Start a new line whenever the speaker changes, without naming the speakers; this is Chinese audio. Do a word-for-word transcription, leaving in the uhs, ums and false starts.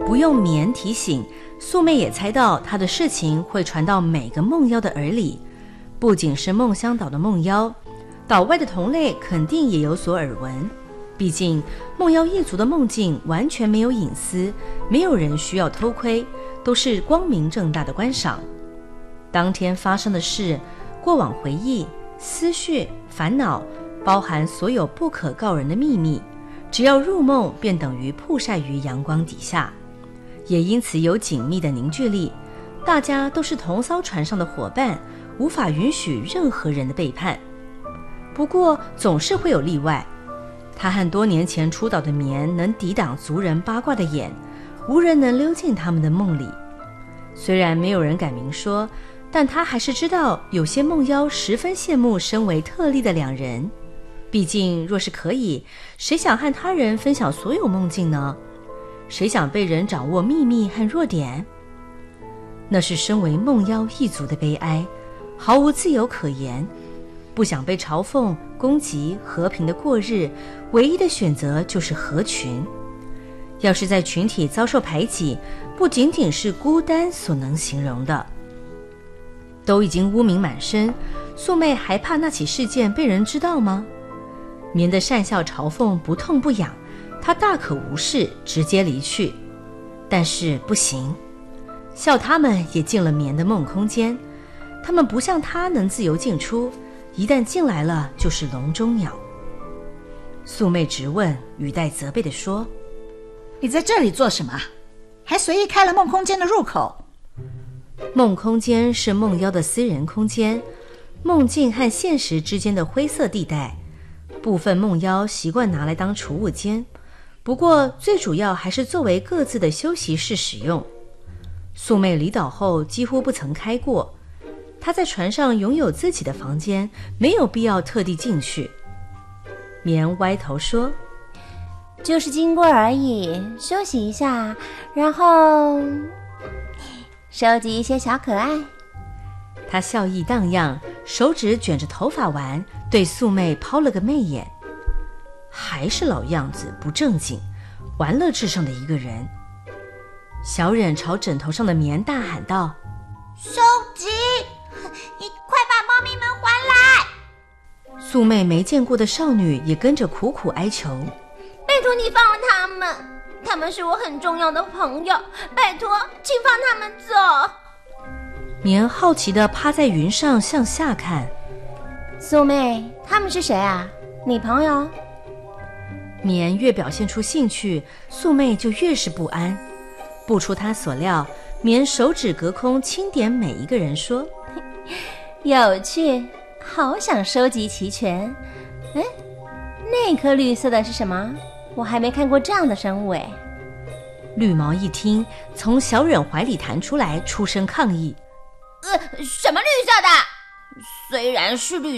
不用棉提醒，素妹也猜到她的事情会传到每个梦妖的耳里。不仅是梦乡岛的梦妖，岛外的同类肯定也有所耳闻。毕竟梦妖一族的梦境完全没有隐私，没有人需要偷窥，都是光明正大的观赏。当天发生的事，过往回忆、思绪、烦恼，包含所有不可告人的秘密，只要入梦便等于曝晒于阳光底下，也因此有紧密的凝聚力。大家都是同艘船上的伙伴，无法允许任何人的背叛。不过总是会有例外，他和多年前出岛的绵能抵挡族人八卦的眼，无人能溜进他们的梦里。虽然没有人敢明说，但他还是知道有些梦妖十分羡慕身为特例的两人。毕竟若是可以，谁想和他人分享所有梦境呢？谁想被人掌握秘密和弱点？那是身为梦妖一族的悲哀，毫无自由可言。不想被嘲讽、攻击，和平的过日，唯一的选择就是合群。要是在群体遭受排挤，不仅仅是孤单所能形容的。都已经污名满身，素妹还怕那起事件被人知道吗？棉的讪笑嘲讽不痛不痒，她大可无视，直接离去。但是不行，笑他们也进了棉的梦空间，他们不像她能自由进出，一旦进来了就是笼中鸟。素妹直问，语带责备地说：
你在这里做什么？还随意开了梦空间的入口。
梦空间是梦妖的私人空间，梦境和现实之间的灰色地带，部分梦妖习惯拿来当储物间，不过最主要还是作为各自的休息室使用。素妹离岛后几乎不曾开过，她在船上拥有自己的房间，没有必要特地进去。棉歪头说：
就是经过而已，休息一下，然后收集一些小可爱。
他笑意荡漾，手指卷着头发玩，对素妹抛了个媚眼。还是老样子，不正经，玩乐至上的一个人。小忍朝枕头上的棉大喊道：
收集，你快把猫咪们还来！
素妹没见过的少女也跟着苦苦哀求：
拜托你放了他们，他们是我很重要的朋友，拜托请放他们走。
棉好奇地趴在云上向下看。
素妹，他们是谁啊？你朋友？
棉越表现出兴趣，素妹就越是不安。不出她所料，棉手指隔空轻点每一个人说：
有趣，好想收集齐全。哎，那颗绿色的是什么？我还没看过这样的生物哎。
绿毛一听，从小忍怀里弹出来，出声抗议：
呃，什么绿色的？虽然是绿